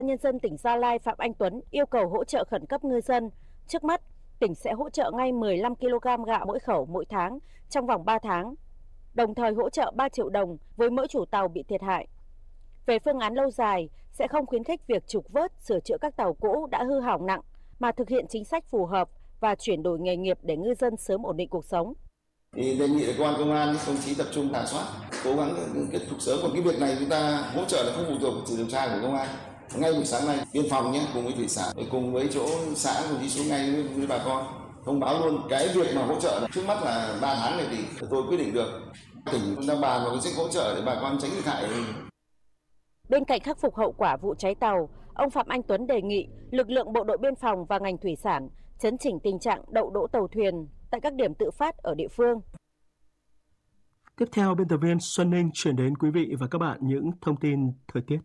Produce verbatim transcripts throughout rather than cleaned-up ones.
Nhân dân tỉnh Gia Lai Phạm Anh Tuấn yêu cầu hỗ trợ khẩn cấp ngư dân. Trước mắt, tỉnh sẽ hỗ trợ ngay mười lăm ki lô gam gạo mỗi khẩu mỗi tháng trong vòng ba tháng, đồng thời hỗ trợ ba triệu đồng với mỗi chủ tàu bị thiệt hại. Về phương án lâu dài, sẽ không khuyến khích việc trục vớt, sửa chữa các tàu cũ đã hư hỏng nặng, mà thực hiện chính sách phù hợp và chuyển đổi nghề nghiệp để ngư dân sớm ổn định cuộc sống. Thì đề nghị cơ quan công an, công chí tập trung rà soát, cố gắng kết thúc sớm. Còn cái việc này chúng ta hỗ trợ là không phụ thuộc vào sự điều tra của công an. Ngay buổi sáng nay, biên phòng nhé, cùng với thủy sản, cùng với chỗ xã cùng đi xuống ngay với, với bà con thông báo luôn cái việc mà hỗ trợ là trước mắt là ba tháng này thì tôi quyết định được. Tỉnh cũng đang bàn vào cái sách hỗ trợ để bà con tránh thiệt hại. Bên cạnh khắc phục hậu quả vụ cháy tàu, ông Phạm Anh Tuấn đề nghị lực lượng bộ đội biên phòng và ngành thủy sản chấn chỉnh tình trạng đậu đỗ tàu thuyền tại các điểm tự phát ở địa phương. Tiếp theo, biên tập viên Xuân Ninh chuyển đến quý vị và các bạn những thông tin thời tiết.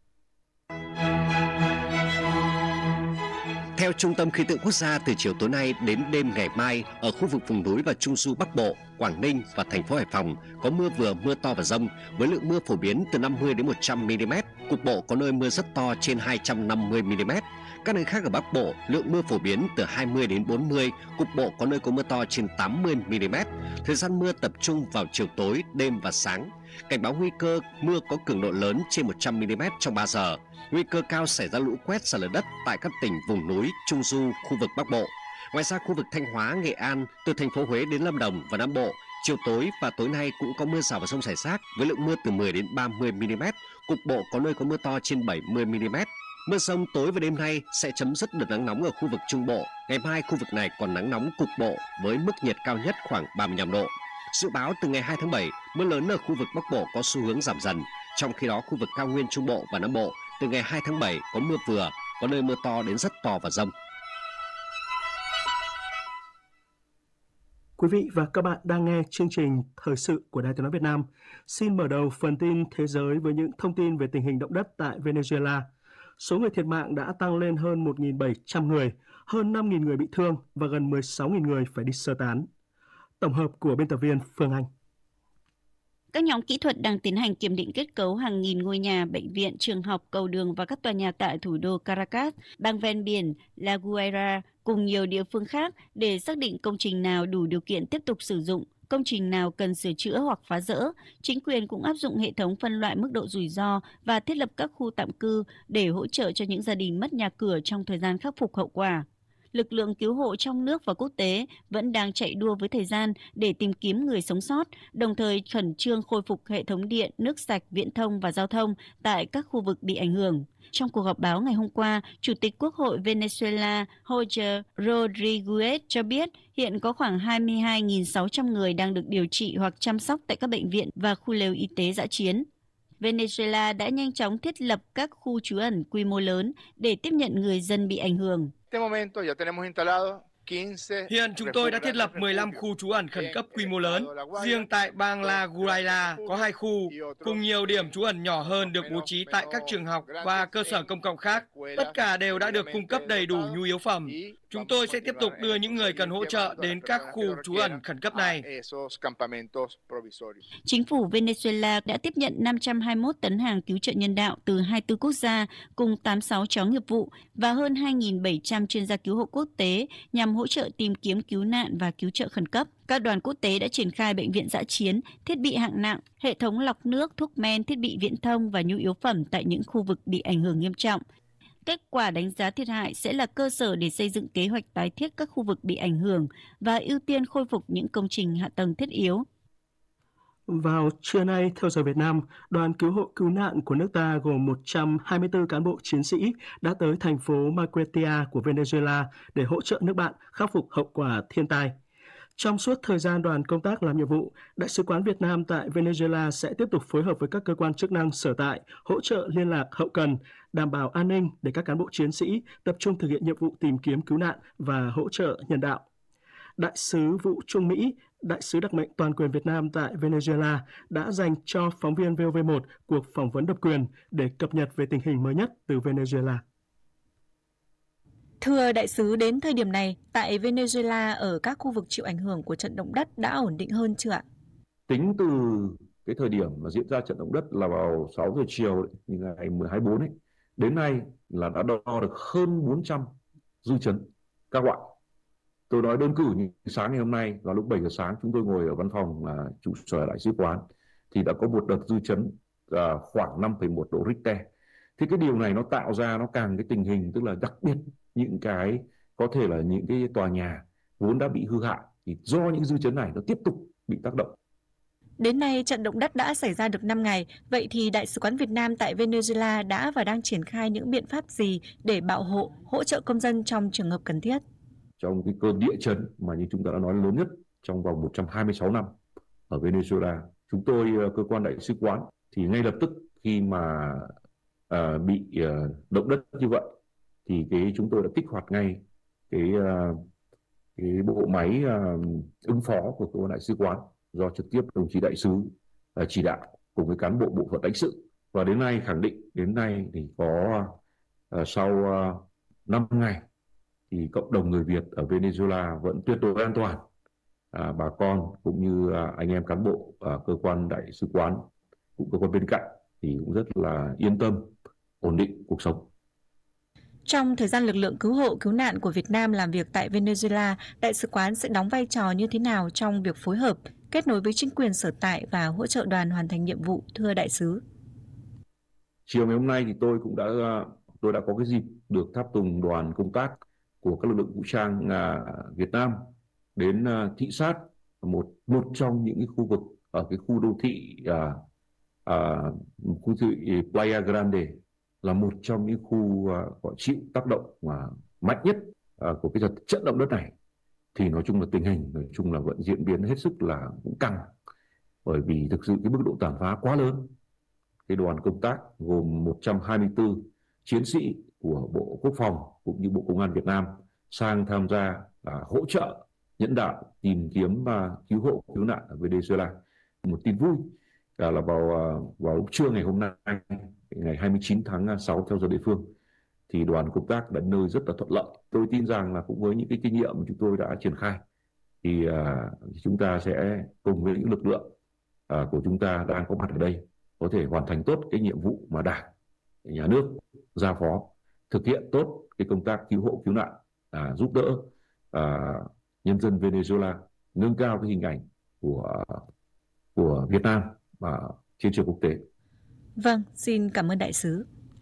Theo Trung tâm Khí tượng Quốc gia, từ chiều tối nay đến đêm ngày mai, ở khu vực vùng núi và Trung du Bắc Bộ, Quảng Ninh và thành phố Hải Phòng có mưa vừa mưa to và dông với lượng mưa phổ biến từ năm mươi đến một trăm mi-li-mét, cục bộ có nơi mưa rất to trên hai trăm năm mươi mi-li-mét. Các nơi khác ở Bắc Bộ, lượng mưa phổ biến từ hai mươi đến bốn mươi, cục bộ có nơi có mưa to trên tám mươi mi-li-mét. Thời gian mưa tập trung vào chiều tối, đêm và sáng. Cảnh báo nguy cơ mưa có cường độ lớn trên một trăm mi-li-mét trong ba giờ. Nguy cơ cao xảy ra lũ quét, sạt lở đất tại các tỉnh vùng núi, Trung du, khu vực Bắc Bộ. Ngoài ra, khu vực Thanh Hóa, Nghệ An, từ thành phố Huế đến Lâm Đồng và Nam Bộ, chiều tối và tối nay cũng có mưa rào và dông rải rác với lượng mưa từ mười đến ba mươi mi-li-mét, cục bộ có nơi có mưa to trên bảy mươi mi-li-mét. Mưa rông tối và đêm nay sẽ chấm dứt đợt nắng nóng ở khu vực Trung Bộ. Ngày mai khu vực này còn nắng nóng cục bộ với mức nhiệt cao nhất khoảng ba mươi lăm độ. Dự báo từ ngày hai tháng bảy, mưa lớn ở khu vực Bắc Bộ có xu hướng giảm dần. Trong khi đó, khu vực cao nguyên Trung Bộ và Nam Bộ từ ngày hai tháng bảy có mưa vừa, có nơi mưa to đến rất to và dông. Quý vị và các bạn đang nghe chương trình Thời sự của Đài Tiếng nói Việt Nam. Xin mở đầu phần tin thế giới với những thông tin về tình hình động đất tại Venezuela. Số người thiệt mạng đã tăng lên hơn một nghìn bảy trăm người, hơn năm nghìn người bị thương và gần mười sáu nghìn người phải đi sơ tán. Tổng hợp của biên tập viên Phương Anh. Các nhóm kỹ thuật đang tiến hành kiểm định kết cấu hàng nghìn ngôi nhà, bệnh viện, trường học, cầu đường và các tòa nhà tại thủ đô Caracas, bang ven biển La Guaira cùng nhiều địa phương khác để xác định công trình nào đủ điều kiện tiếp tục sử dụng, công trình nào cần sửa chữa hoặc phá rỡ. Chính quyền cũng áp dụng hệ thống phân loại mức độ rủi ro và thiết lập các khu tạm cư để hỗ trợ cho những gia đình mất nhà cửa trong thời gian khắc phục hậu quả. Lực lượng cứu hộ trong nước và quốc tế vẫn đang chạy đua với thời gian để tìm kiếm người sống sót, đồng thời khẩn trương khôi phục hệ thống điện, nước sạch, viễn thông và giao thông tại các khu vực bị ảnh hưởng. Trong cuộc họp báo ngày hôm qua, Chủ tịch Quốc hội Venezuela Jorge Rodriguez cho biết hiện có khoảng hai mươi hai nghìn sáu trăm người đang được điều trị hoặc chăm sóc tại các bệnh viện và khu lều y tế dã chiến. Venezuela đã nhanh chóng thiết lập các khu trú ẩn quy mô lớn để tiếp nhận người dân bị ảnh hưởng. Hiện chúng tôi đã thiết lập mười lăm khu trú ẩn khẩn cấp quy mô lớn. Riêng tại bang La Guaira có hai khu, cùng nhiều điểm trú ẩn nhỏ hơn được bố trí tại các trường học và cơ sở công cộng khác. Tất cả đều đã được cung cấp đầy đủ nhu yếu phẩm. Chúng tôi sẽ tiếp tục đưa những người cần hỗ trợ đến các khu trú ẩn khẩn cấp này. Chính phủ Venezuela đã tiếp nhận năm trăm hai mươi mốt tấn hàng cứu trợ nhân đạo từ hai mươi tư quốc gia cùng tám mươi sáu chó nghiệp vụ và hơn hai nghìn bảy trăm chuyên gia cứu hộ quốc tế nhằm hỗ trợ tìm kiếm cứu nạn và cứu trợ khẩn cấp. Các đoàn quốc tế đã triển khai bệnh viện dã chiến, thiết bị hạng nặng, hệ thống lọc nước, thuốc men, thiết bị viễn thông và nhu yếu phẩm tại những khu vực bị ảnh hưởng nghiêm trọng. Kết quả đánh giá thiệt hại sẽ là cơ sở để xây dựng kế hoạch tái thiết các khu vực bị ảnh hưởng và ưu tiên khôi phục những công trình hạ tầng thiết yếu. Vào trưa nay, theo giờ Việt Nam, đoàn cứu hộ cứu nạn của nước ta gồm một trăm hai mươi tư cán bộ chiến sĩ đã tới thành phố Marquetia của Venezuela để hỗ trợ nước bạn khắc phục hậu quả thiên tai. Trong suốt thời gian đoàn công tác làm nhiệm vụ, Đại sứ quán Việt Nam tại Venezuela sẽ tiếp tục phối hợp với các cơ quan chức năng sở tại, hỗ trợ liên lạc hậu cần, đảm bảo an ninh để các cán bộ chiến sĩ tập trung thực hiện nhiệm vụ tìm kiếm cứu nạn và hỗ trợ nhân đạo. Đại sứ Vũ Trung Mỹ, Đại sứ đặc mệnh toàn quyền Việt Nam tại Venezuela đã dành cho phóng viên vê o vê một cuộc phỏng vấn độc quyền để cập nhật về tình hình mới nhất từ Venezuela. Thưa đại sứ, đến thời điểm này, tại Venezuela ở các khu vực chịu ảnh hưởng của trận động đất đã ổn định hơn chưa ạ? Tính từ cái thời điểm mà diễn ra trận động đất là vào sáu giờ chiều, ngày mười hai tháng bốn ấy, Đến nay là đã đo được hơn bốn trăm dư chấn các loại. Tôi nói đơn cử như sáng ngày hôm nay vào lúc bảy giờ sáng chúng tôi ngồi ở văn phòng à, trụ sở đại sứ quán thì đã có một đợt dư chấn à, khoảng năm phẩy một độ Richter. Thì cái điều này nó tạo ra nó càng cái tình hình, tức là đặc biệt những cái có thể là những cái tòa nhà vốn đã bị hư hại thì do những dư chấn này nó tiếp tục bị tác động. Đến nay, trận động đất đã xảy ra được năm ngày. Vậy thì Đại sứ quán Việt Nam tại Venezuela đã và đang triển khai những biện pháp gì để bảo hộ, hỗ trợ công dân trong trường hợp cần thiết? Trong cái cơn địa chấn mà như chúng ta đã nói lớn nhất trong vòng một trăm hai mươi sáu năm ở Venezuela, chúng tôi, cơ quan đại sứ quán, thì ngay lập tức khi mà à, bị à, động đất như vậy, thì cái chúng tôi đã kích hoạt ngay cái, à, cái bộ máy à, ứng phó của cơ quan đại sứ quán do trực tiếp đồng chí đại sứ à, chỉ đạo cùng với cán bộ bộ phận lãnh sự. Và đến nay khẳng định đến nay thì có à, sau à, năm ngày thì cộng đồng người Việt ở Venezuela vẫn tuyệt đối an toàn. À, bà con cũng như à, anh em cán bộ à, cơ quan đại sứ quán cũng cơ quan bên cạnh thì cũng rất là yên tâm, ổn định cuộc sống. Trong thời gian lực lượng cứu hộ cứu nạn của Việt Nam làm việc tại Venezuela, Đại sứ quán sẽ đóng vai trò như thế nào trong việc phối hợp, kết nối với chính quyền sở tại và hỗ trợ đoàn hoàn thành nhiệm vụ, thưa đại sứ? Chiều ngày hôm nay thì tôi cũng đã tôi đã có cái dịp được tháp tùng đoàn công tác của các lực lượng vũ trang à, Việt Nam đến à, thị sát một một trong những cái khu vực ở cái khu đô thị à, à, khu đô thị Playa Grande, là một trong những khu à, gọi chịu tác động mà mạnh nhất à, của cái trận động đất này. Thì nói chung là tình hình nói chung là vẫn diễn biến hết sức là cũng căng, bởi vì thực sự cái mức độ tàn phá quá lớn. Cái đoàn công tác gồm một trăm hai mươi tư chiến sĩ của Bộ Quốc phòng cũng như Bộ Công an Việt Nam sang tham gia à, hỗ trợ nhân đạo tìm kiếm và cứu hộ cứu nạn ở Venezuela. Một tin vui là, là vào vào lúc trưa ngày hôm nay, ngày hai mươi chín tháng sáu theo giờ địa phương, thì đoàn công tác đã nơi rất là thuận lợi. Tôi tin rằng là cũng với những cái kinh nghiệm mà chúng tôi đã triển khai thì à, chúng ta sẽ cùng với những lực lượng à, của chúng ta đang có mặt ở đây có thể hoàn thành tốt cái nhiệm vụ mà Đảng, Nhà nước giao phó, thực hiện tốt cái công tác cứu hộ cứu nạn, à, giúp đỡ à, nhân dân Venezuela, nâng cao cái hình ảnh của của Việt Nam và trên trường quốc tế. Vâng, xin cảm ơn đại sứ.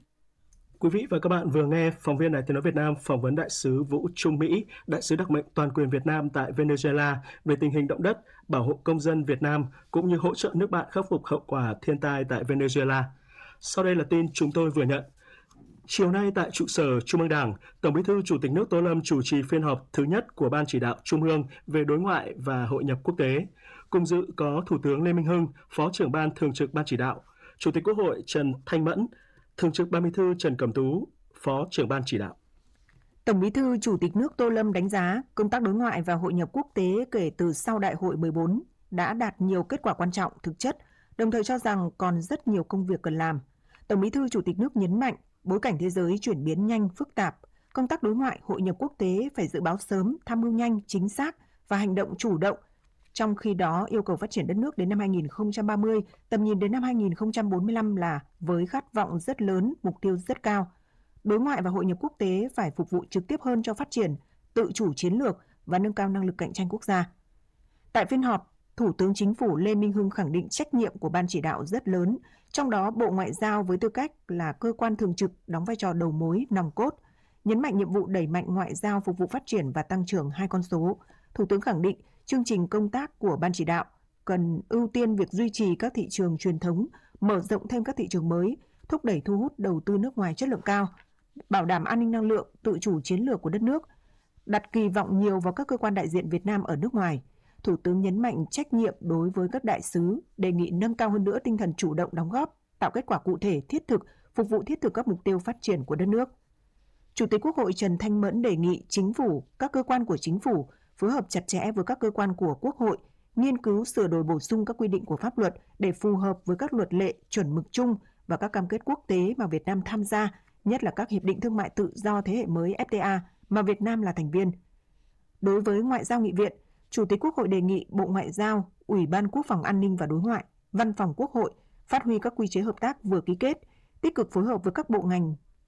Quý vị và các bạn vừa nghe phóng viên Đài Tiếng nói Việt Nam phỏng vấn đại sứ Vũ Trung Mỹ, đại sứ đặc mệnh toàn quyền Việt Nam tại Venezuela về tình hình động đất, bảo hộ công dân Việt Nam cũng như hỗ trợ nước bạn khắc phục hậu quả thiên tai tại Venezuela. Sau đây là tin chúng tôi vừa nhận. Chiều nay tại trụ sở Trung ương Đảng, Tổng Bí thư Chủ tịch nước Tô Lâm chủ trì phiên họp thứ nhất của Ban Chỉ đạo Trung ương về đối ngoại và hội nhập quốc tế. Cùng dự có Thủ tướng Lê Minh Hưng, Phó trưởng Ban Thường trực Ban Chỉ đạo, Chủ tịch Quốc hội Trần Thanh Mẫn, Thường trực Ban Bí thư Trần Cẩm Tú, Phó trưởng Ban Chỉ đạo. Tổng Bí thư Chủ tịch nước Tô Lâm đánh giá công tác đối ngoại và hội nhập quốc tế kể từ sau Đại hội mười bốn đã đạt nhiều kết quả quan trọng, thực chất, đồng thời cho rằng còn rất nhiều công việc cần làm. Tổng Bí thư Chủ tịch nước nhấn mạnh, bối cảnh thế giới chuyển biến nhanh, phức tạp, công tác đối ngoại, hội nhập quốc tế phải dự báo sớm, tham mưu nhanh, chính xác và hành động chủ động. Trong khi đó, yêu cầu phát triển đất nước đến năm hai nghìn không trăm ba mươi, tầm nhìn đến năm hai nghìn không trăm bốn mươi lăm là với khát vọng rất lớn, mục tiêu rất cao. Đối ngoại và hội nhập quốc tế phải phục vụ trực tiếp hơn cho phát triển, tự chủ chiến lược và nâng cao năng lực cạnh tranh quốc gia. Tại phiên họp, Thủ tướng Chính phủ Lê Minh Hưng khẳng định trách nhiệm của Ban Chỉ đạo rất lớn, trong đó Bộ Ngoại giao với tư cách là cơ quan thường trực đóng vai trò đầu mối, nòng cốt, nhấn mạnh nhiệm vụ đẩy mạnh ngoại giao phục vụ phát triển và tăng trưởng hai con số. Thủ tướng khẳng định chương trình công tác của Ban Chỉ đạo cần ưu tiên việc duy trì các thị trường truyền thống, mở rộng thêm các thị trường mới, thúc đẩy thu hút đầu tư nước ngoài chất lượng cao, bảo đảm an ninh năng lượng, tự chủ chiến lược của đất nước, đặt kỳ vọng nhiều vào các cơ quan đại diện Việt Nam ở nước ngoài. Thủ tướng nhấn mạnh trách nhiệm đối với các đại sứ, đề nghị nâng cao hơn nữa tinh thần chủ động đóng góp, tạo kết quả cụ thể, thiết thực, phục vụ thiết thực các mục tiêu phát triển của đất nước. Chủ tịch Quốc hội Trần Thanh Mẫn đề nghị Chính phủ, các cơ quan của Chính phủ phối hợp chặt chẽ với các cơ quan của Quốc hội, nghiên cứu sửa đổi bổ sung các quy định của pháp luật để phù hợp với các luật lệ, chuẩn mực chung và các cam kết quốc tế mà Việt Nam tham gia, nhất là các hiệp định thương mại tự do thế hệ mới F T A mà Việt Nam là thành viên. Đối với Ngoại giao nghị viện, Chủ tịch Quốc hội đề nghị Bộ Ngoại giao, Ủy ban Quốc phòng an ninh và đối ngoại, Văn phòng Quốc hội phát huy các quy chế hợp tác vừa ký kết, tích cực phối hợp với các bộ ngành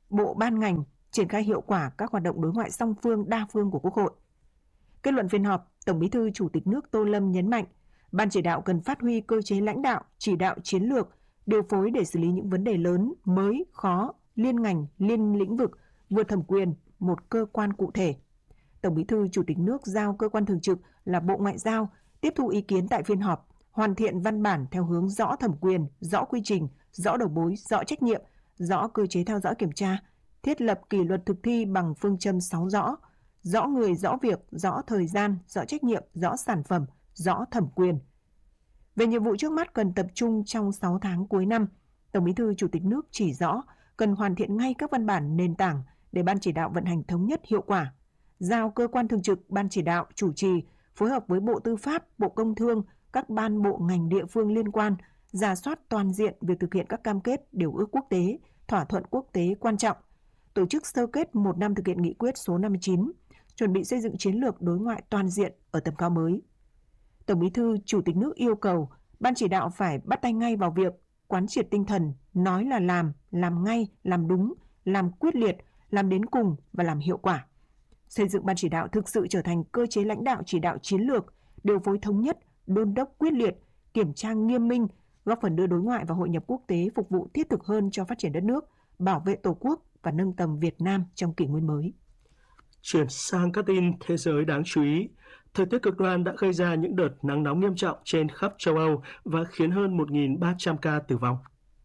bộ ban ngành triển khai hiệu quả các hoạt động đối ngoại song phương đa phương của Quốc hội. Kết luận phiên họp, Tổng Bí thư Chủ tịch nước Tô Lâm nhấn mạnh, Ban chỉ đạo cần phát huy cơ chế lãnh đạo, chỉ đạo chiến lược, điều phối để xử lý những vấn đề lớn, mới, khó, liên ngành, liên lĩnh vực, vượt thẩm quyền một cơ quan cụ thể. Tổng Bí thư Chủ tịch nước giao cơ quan thường trực là Bộ Ngoại giao tiếp thu ý kiến tại phiên họp, hoàn thiện văn bản theo hướng rõ thẩm quyền, rõ quy trình, rõ đầu mối, rõ trách nhiệm, rõ cơ chế theo dõi kiểm tra, thiết lập kỷ luật thực thi bằng phương châm sáu rõ, rõ người, rõ việc, rõ thời gian, rõ trách nhiệm, rõ sản phẩm, rõ thẩm quyền. Về nhiệm vụ trước mắt cần tập trung trong sáu tháng cuối năm, Tổng Bí thư Chủ tịch nước chỉ rõ cần hoàn thiện ngay các văn bản nền tảng để Ban chỉ đạo vận hành thống nhất hiệu quả, giao cơ quan thường trực Ban chỉ đạo chủ trì phối hợp với Bộ Tư pháp, Bộ Công Thương, các ban bộ ngành địa phương liên quan, rà soát toàn diện việc thực hiện các cam kết, điều ước quốc tế, thỏa thuận quốc tế quan trọng, tổ chức sơ kết một năm thực hiện nghị quyết số năm mươi chín, chuẩn bị xây dựng chiến lược đối ngoại toàn diện ở tầm cao mới. Tổng Bí thư Chủ tịch nước yêu cầu Ban chỉ đạo phải bắt tay ngay vào việc, quán triệt tinh thần, nói là làm, làm ngay, làm đúng, làm quyết liệt, làm đến cùng và làm hiệu quả. Xây dựng Ban chỉ đạo thực sự trở thành cơ chế lãnh đạo chỉ đạo chiến lược, điều phối thống nhất, đôn đốc quyết liệt, kiểm tra nghiêm minh, góp phần đưa đối ngoại và hội nhập quốc tế phục vụ thiết thực hơn cho phát triển đất nước, bảo vệ Tổ quốc và nâng tầm Việt Nam trong kỷ nguyên mới. Chuyển sang các tin thế giới đáng chú ý. Thời tiết cực đoan đã gây ra những đợt nắng nóng nghiêm trọng trên khắp châu Âu và khiến hơn một nghìn ba trăm ca tử vong.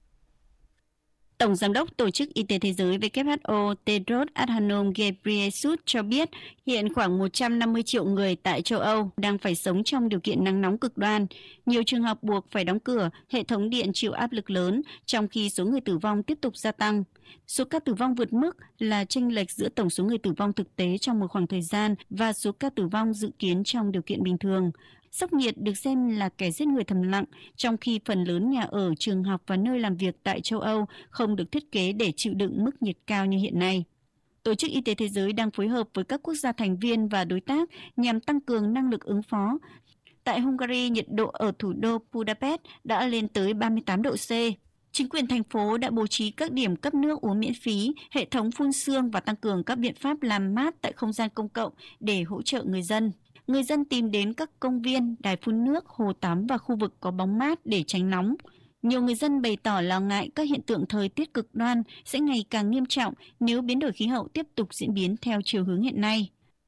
Tổng Giám đốc Tổ chức Y tế Thế giới W H O Tedros Adhanom Ghebreyesus cho biết hiện khoảng một trăm năm mươi triệu người tại châu Âu đang phải sống trong điều kiện nắng nóng cực đoan. Nhiều trường học buộc phải đóng cửa, hệ thống điện chịu áp lực lớn, trong khi số người tử vong tiếp tục gia tăng. Số ca tử vong vượt mức là chênh lệch giữa tổng số người tử vong thực tế trong một khoảng thời gian và số ca tử vong dự kiến trong điều kiện bình thường. Sốc nhiệt được xem là kẻ giết người thầm lặng, trong khi phần lớn nhà ở, trường học và nơi làm việc tại châu Âu không được thiết kế để chịu đựng mức nhiệt cao như hiện nay. Tổ chức Y tế Thế giới đang phối hợp với các quốc gia thành viên và đối tác nhằm tăng cường năng lực ứng phó. Tại Hungary, nhiệt độ ở thủ đô Budapest đã lên tới ba mươi tám độ C. Chính quyền thành phố đã bố trí các điểm cấp nước uống miễn phí, hệ thống phun sương và tăng cường các biện pháp làm mát tại không gian công cộng để hỗ trợ người dân. Người dân tìm đến các công viên, đài phun nước, hồ tắm và khu vực có bóng mát để tránh nóng. Nhiều người dân bày tỏ lo ngại các hiện tượng thời tiết cực đoan sẽ ngày càng nghiêm trọng nếu biến đổi khí hậu tiếp tục diễn biến theo chiều hướng hiện nay.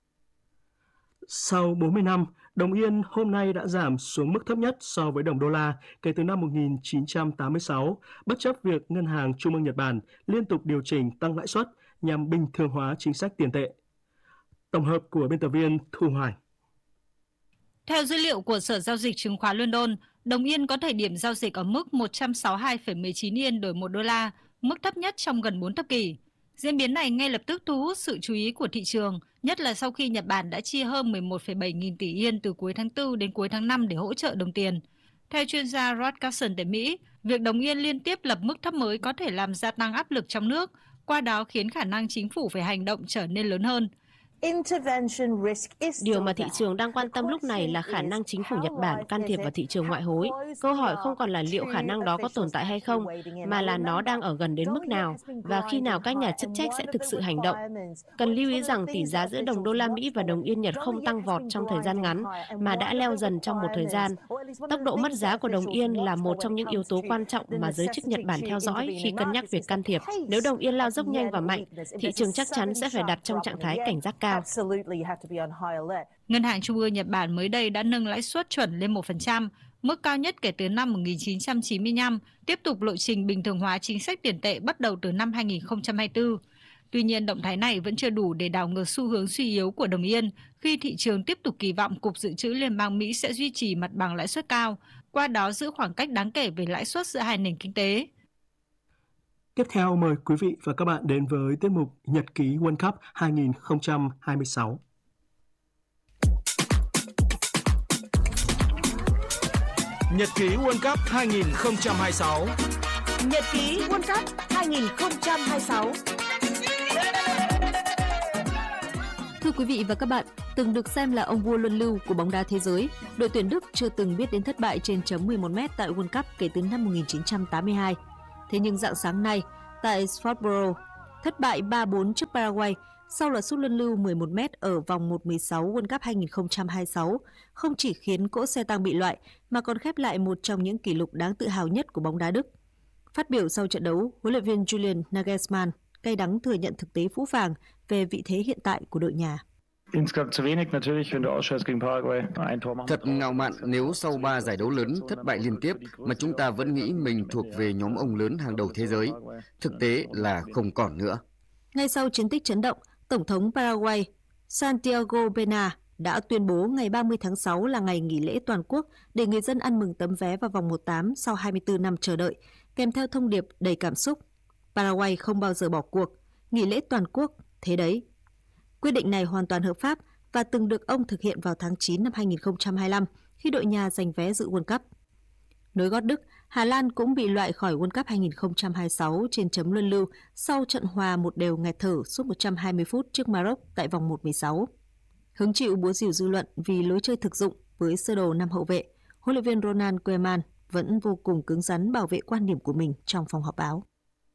Sau bốn mươi năm, đồng yên hôm nay đã giảm xuống mức thấp nhất so với đồng đô la kể từ năm một nghìn chín trăm tám mươi sáu, bất chấp việc Ngân hàng Trung ương Nhật Bản liên tục điều chỉnh tăng lãi suất nhằm bình thường hóa chính sách tiền tệ. Tổng hợp của biên tập viên Thu Hoài. Theo dữ liệu của Sở Giao dịch Chứng khoán London, đồng yên có thời điểm giao dịch ở mức một trăm sáu mươi hai phẩy mười chín yên đổi một đô la, mức thấp nhất trong gần bốn thập kỷ. Diễn biến này ngay lập tức thu hút sự chú ý của thị trường, nhất là sau khi Nhật Bản đã chi hơn mười một phẩy bảy nghìn tỷ yên từ cuối tháng tư đến cuối tháng năm để hỗ trợ đồng tiền. Theo chuyên gia Rod Carson tại Mỹ, việc đồng yên liên tiếp lập mức thấp mới có thể làm gia tăng áp lực trong nước, qua đó khiến khả năng chính phủ phải hành động trở nên lớn hơn. Điều mà thị trường đang quan tâm lúc này là khả năng chính phủ Nhật Bản can thiệp vào thị trường ngoại hối. Câu hỏi không còn là liệu khả năng đó có tồn tại hay không, mà là nó đang ở gần đến mức nào và khi nào các nhà chức trách sẽ thực sự hành động. Cần lưu ý rằng tỷ giá giữa đồng đô la Mỹ và đồng yên Nhật không tăng vọt trong thời gian ngắn, mà đã leo dần trong một thời gian. Tốc độ mất giá của đồng yên là một trong những yếu tố quan trọng mà giới chức Nhật Bản theo dõi khi cân nhắc việc can thiệp. Nếu đồng yên lao dốc nhanh và mạnh, thị trường chắc chắn sẽ phải đặt trong trạng thái cảnh giác cao. Ngân hàng Trung ương Nhật Bản mới đây đã nâng lãi suất chuẩn lên một phần trăm, mức cao nhất kể từ năm một nghìn chín trăm chín mươi lăm, tiếp tục lộ trình bình thường hóa chính sách tiền tệ bắt đầu từ năm hai nghìn không trăm hai mươi tư. Tuy nhiên, động thái này vẫn chưa đủ để đảo ngược xu hướng suy yếu của đồng yên khi thị trường tiếp tục kỳ vọng Cục Dự trữ Liên bang Mỹ sẽ duy trì mặt bằng lãi suất cao, qua đó giữ khoảng cách đáng kể về lãi suất giữa hai nền kinh tế. Tiếp theo mời quý vị và các bạn đến với tiết mục Nhật ký World Cup hai nghìn không trăm hai mươi sáu. Nhật ký World Cup hai nghìn không trăm hai mươi sáu. Nhật ký World Cup hai nghìn không trăm hai mươi sáu. Thưa quý vị và các bạn, từng được xem là ông vua luân lưu của bóng đá thế giới, đội tuyển Đức chưa từng biết đến thất bại trên chấm mười một mét tại World Cup kể từ năm một nghìn chín trăm tám mươi hai. Thế nhưng rạng sáng nay, tại Strasbourg, thất bại ba bốn trước Paraguay sau loạt sút luân lưu mười một mét ở vòng một mười sáu World Cup hai không hai sáu không chỉ khiến cỗ xe tăng bị loại mà còn khép lại một trong những kỷ lục đáng tự hào nhất của bóng đá Đức. Phát biểu sau trận đấu, huấn luyện viên Julian Nagelsmann cay đắng thừa nhận thực tế phũ phàng về vị thế hiện tại của đội nhà. Thật ngạo mạn nếu sau ba giải đấu lớn thất bại liên tiếp mà chúng ta vẫn nghĩ mình thuộc về nhóm ông lớn hàng đầu thế giới. Thực tế là không còn nữa. Ngay sau chiến tích chấn động, Tổng thống Paraguay Santiago Pena đã tuyên bố ngày ba mươi tháng sáu là ngày nghỉ lễ toàn quốc để người dân ăn mừng tấm vé vào vòng một tám sau hai mươi tư năm chờ đợi, kèm theo thông điệp đầy cảm xúc. Paraguay không bao giờ bỏ cuộc, nghỉ lễ toàn quốc, thế đấy. Quyết định này hoàn toàn hợp pháp và từng được ông thực hiện vào tháng chín năm hai không hai lăm khi đội nhà giành vé dự World Cup. Nối gót Đức, Hà Lan cũng bị loại khỏi World Cup hai không hai sáu trên chấm luân lưu sau trận hòa một đều nghẹt thở suốt một trăm hai mươi phút trước Maroc tại vòng một mười sáu. Hứng chịu búa rìu dư luận vì lối chơi thực dụng với sơ đồ năm hậu vệ, huấn luyện viên Ronald Koeman vẫn vô cùng cứng rắn bảo vệ quan điểm của mình trong phòng họp báo.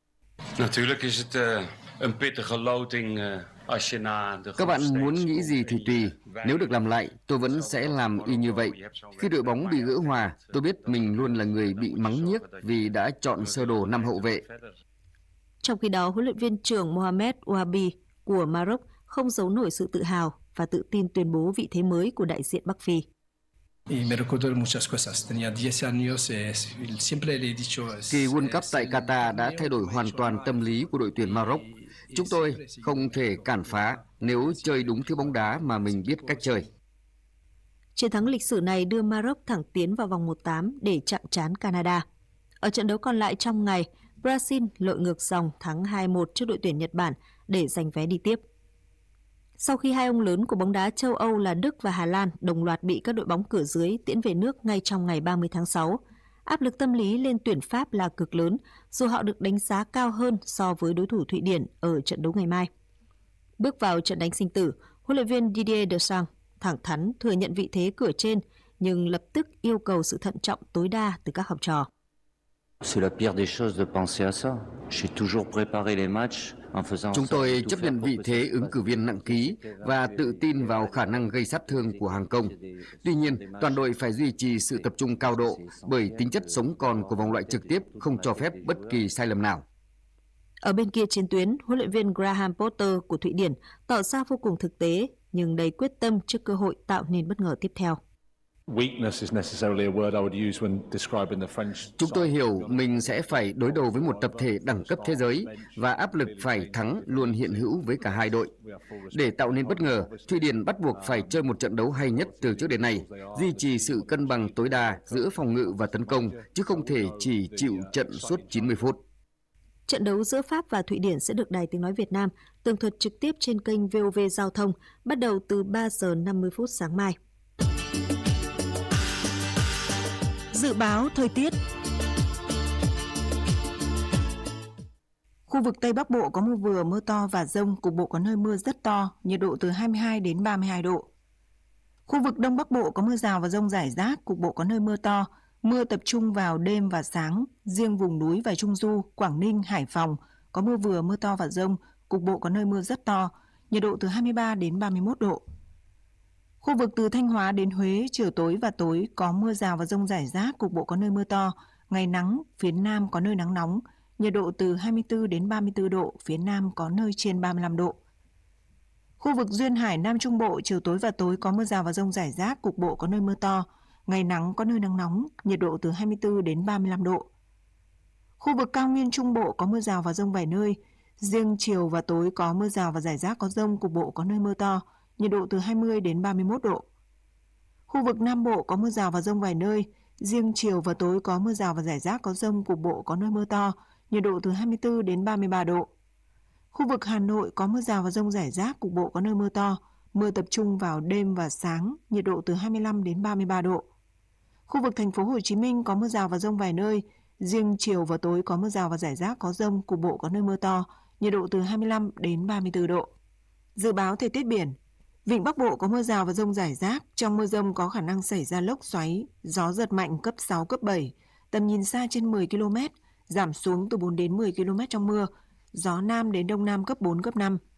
Các bạn muốn nghĩ gì thì tùy. Nếu được làm lại, tôi vẫn sẽ làm y như vậy. Khi đội bóng bị gỡ hòa, tôi biết mình luôn là người bị mắng nhiếc vì đã chọn sơ đồ năm hậu vệ. Trong khi đó, huấn luyện viên trưởng Mohamed Ouabi của Maroc không giấu nổi sự tự hào và tự tin tuyên bố vị thế mới của đại diện Bắc Phi. Kỳ World Cup tại Qatar đã thay đổi hoàn toàn tâm lý của đội tuyển Maroc. Chúng tôi không thể cản phá nếu chơi đúng thứ bóng đá mà mình biết cách chơi. Chiến thắng lịch sử này đưa Maroc thẳng tiến vào vòng một tám để chạm trán Canada. Ở trận đấu còn lại trong ngày, Brazil lội ngược dòng thắng hai một trước đội tuyển Nhật Bản để giành vé đi tiếp. Sau khi hai ông lớn của bóng đá châu Âu là Đức và Hà Lan đồng loạt bị các đội bóng cửa dưới tiễn về nước ngay trong ngày ba mươi tháng sáu, áp lực tâm lý lên tuyển Pháp là cực lớn dù họ được đánh giá cao hơn so với đối thủ Thụy Điển ở trận đấu ngày mai. Bước vào trận đánh sinh tử, huấn luyện viên Didier Deschamps thẳng thắn thừa nhận vị thế cửa trên nhưng lập tức yêu cầu sự thận trọng tối đa từ các học trò. Chúng tôi chấp nhận vị thế ứng cử viên nặng ký và tự tin vào khả năng gây sát thương của hàng công. Tuy nhiên, toàn đội phải duy trì sự tập trung cao độ bởi tính chất sống còn của vòng loại trực tiếp không cho phép bất kỳ sai lầm nào. Ở bên kia chiến tuyến, huấn luyện viên Graham Potter của Thụy Điển tỏ ra vô cùng thực tế nhưng đầy quyết tâm trước cơ hội tạo nên bất ngờ tiếp theo. Chúng tôi hiểu mình sẽ phải đối đầu với một tập thể đẳng cấp thế giới và áp lực phải thắng luôn hiện hữu với cả hai đội. Để tạo nên bất ngờ, Thụy Điển bắt buộc phải chơi một trận đấu hay nhất từ trước đến nay, duy trì sự cân bằng tối đa giữa phòng ngự và tấn công, chứ không thể chỉ chịu trận suốt chín mươi phút. Trận đấu giữa Pháp và Thụy Điển sẽ được Đài Tiếng Nói Việt Nam tường thuật trực tiếp trên kênh vê o vê Giao thông bắt đầu từ ba giờ năm mươi phút sáng mai. Dự báo thời tiết. Khu vực Tây Bắc Bộ có mưa vừa, mưa to và dông, cục bộ có nơi mưa rất to, nhiệt độ từ hai mươi hai đến ba mươi hai độ. Khu vực Đông Bắc Bộ có mưa rào và dông rải rác, cục bộ có nơi mưa to, mưa tập trung vào đêm và sáng, riêng vùng núi và Trung Du, Quảng Ninh, Hải Phòng có mưa vừa, mưa to và dông, cục bộ có nơi mưa rất to, nhiệt độ từ hai mươi ba đến ba mươi mốt độ. Khu vực từ Thanh Hóa đến Huế, chiều tối và tối có mưa rào và dông rải rác, cục bộ có nơi mưa to, ngày nắng, phía Nam có nơi nắng nóng, nhiệt độ từ hai mươi tư đến ba mươi tư độ, phía Nam có nơi trên ba mươi lăm độ. Khu vực Duyên Hải, Nam Trung Bộ, chiều tối và tối có mưa rào và dông rải rác, cục bộ có nơi mưa to, ngày nắng có nơi nắng nóng, nhiệt độ từ hai mươi tư đến ba mươi lăm độ. Khu vực Cao Nguyên Trung Bộ có mưa rào và dông vài nơi, riêng chiều và tối có mưa rào và rải rác có dông, cục bộ có nơi mưa to, nhiệt độ từ hai mươi đến ba mươi mốt độ. Khu vực Nam Bộ có mưa rào và dông vài nơi, riêng chiều và tối có mưa rào và rải rác có dông, cục bộ có nơi mưa to, nhiệt độ từ hai mươi tư đến ba mươi ba độ. Khu vực Hà Nội có mưa rào và dông rải rác, cục bộ có nơi mưa to, mưa tập trung vào đêm và sáng, nhiệt độ từ hai mươi lăm đến ba mươi ba độ. Khu vực Thành phố Hồ Chí Minh có mưa rào và dông vài nơi, riêng chiều và tối có mưa rào và rải rác có dông, cục bộ có nơi mưa to, nhiệt độ từ hai mươi lăm đến ba mươi tư độ. Dự báo thời tiết biển. Vịnh Bắc Bộ có mưa rào và dông rải rác, trong mưa dông có khả năng xảy ra lốc xoáy, gió giật mạnh cấp sáu, cấp bảy, tầm nhìn xa trên mười ki lô mét, giảm xuống từ bốn đến mười ki lô mét trong mưa, gió Nam đến Đông Nam cấp bốn, cấp năm.